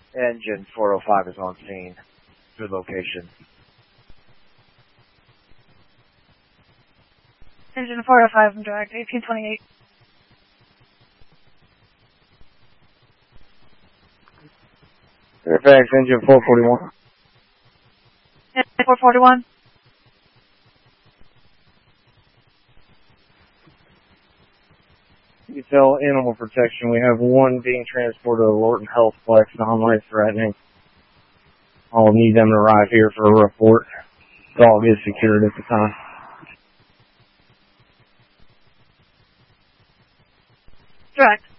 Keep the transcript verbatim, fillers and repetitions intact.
Engine four oh five is on scene. Good location. Engine four oh five, I'm direct, eighteen twenty-eight. Fairfax, engine four forty-one. Engine four forty-one. You tell Animal Protection we have one being transported to Lorton Healthplex, non-life threatening. I'll need them to arrive here for a report. Dog is secured at the time. Direct.